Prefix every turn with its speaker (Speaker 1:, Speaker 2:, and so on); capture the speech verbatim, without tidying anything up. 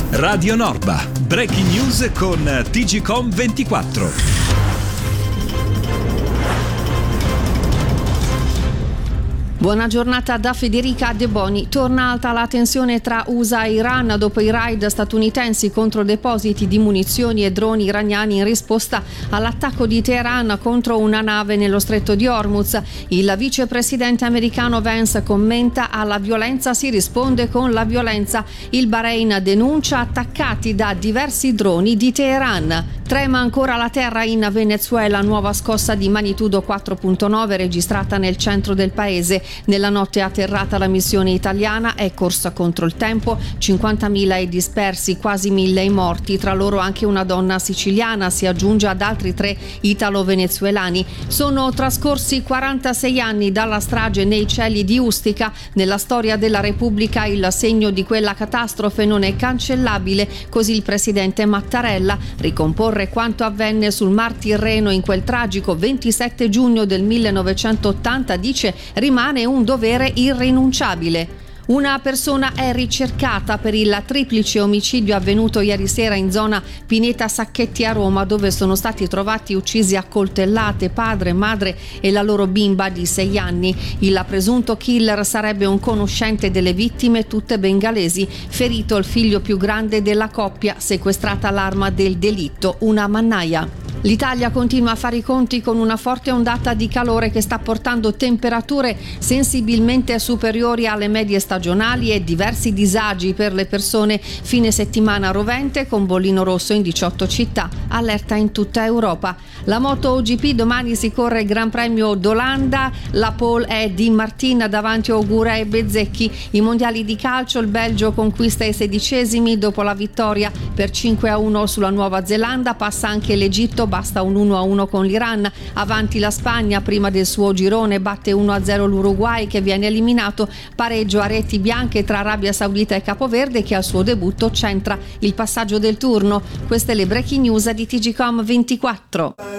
Speaker 1: Radio Norba, breaking news con T G Com ventiquattro.
Speaker 2: Buona giornata da Federica De Boni. Torna alta la tensione tra U S A e Iran dopo i raid statunitensi contro depositi di munizioni e droni iraniani in risposta all'attacco di Teheran contro una nave nello stretto di Hormuz. Il vicepresidente americano Vance commenta: alla violenza si risponde con la violenza. Il Bahrain denuncia attaccati da diversi droni di Teheran. Trema ancora la terra in Venezuela, nuova scossa di magnitudo quattro virgola nove registrata nel centro del paese. Nella notte atterrata la missione italiana, è corsa contro il tempo, cinquantamila i dispersi, quasi mille i morti, tra loro anche una donna siciliana, si aggiunge ad altri tre italo-venezuelani. Sono trascorsi quarantasei anni dalla strage nei cieli di Ustica. Nella storia della Repubblica il segno di quella catastrofe non è cancellabile, così il presidente Mattarella. Ricomporre quanto avvenne sul Mar Tirreno in quel tragico ventisette giugno del millenovecentottanta, dice, rimane un dovere irrinunciabile. Una persona è ricercata per il triplice omicidio avvenuto ieri sera in zona Pineta Sacchetti a Roma, dove sono stati trovati uccisi a coltellate padre, madre e la loro bimba di sei anni. Il presunto killer sarebbe un conoscente delle vittime, tutte bengalesi. Ferito il figlio più grande della coppia, sequestrata l'arma del delitto, una mannaia. L'Italia continua a fare i conti con una forte ondata di calore che sta portando temperature sensibilmente superiori alle medie stagionali e diversi disagi per le persone. Fine settimana rovente con bollino rosso in diciotto città, allerta in tutta Europa. La MotoGP domani si corre il Gran Premio d'Olanda, la pole è di Martina davanti a Ogura e Bezzecchi. I mondiali di calcio, il Belgio conquista i sedicesimi dopo la vittoria per cinque a uno sulla Nuova Zelanda, passa anche l'Egitto, basta un uno a uno con l'Iran. Avanti la Spagna, prima del suo girone batte uno a zero l'Uruguay che viene eliminato. Pareggio a reti bianche tra Arabia Saudita e Capoverde che al suo debutto centra il passaggio del turno. Queste le breaking news di T G Com ventiquattro.